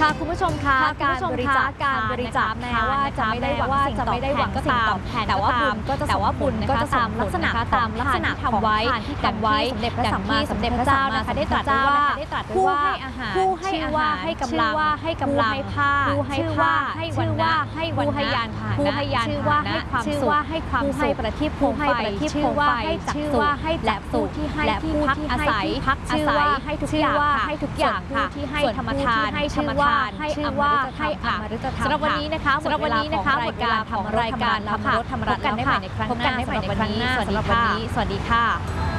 ค่ะคุณผู้ชมคะการบริจาคแม้ว่าจะไม่ได้หวังสิ่งตอบแทนแต่ว่าบุญก็จะตามลักษณะทำไว้ดังที่สมเด็จพระสัมมาสัมพุทธเจ้านะคะได้ตรัสว่าผู้ให้อาหารชื่อว่าให้กำลังผู้ให้ผ้าชื่อว่าให้วันนะผู้ให้ยานพาหนะชื่อว่าให้ความสุขผู้ให้ประทีปโคมไฟชื่อว่าให้จักษุและผู้ที่ให้ที่พักอาศัยชื่อว่าให้ทุกอย่างค่ะที่ให้ธรรมทานชื่อว่าให้อมฤตธรรมสำหรับวันนี้นะคะหมดเวลาของรายการธรรมรสธรรมรัตน์แล้วค่ะพบกันได้ใหม่ในครั้งหน้าสำหรับวันนี้สวัสดีค่ะ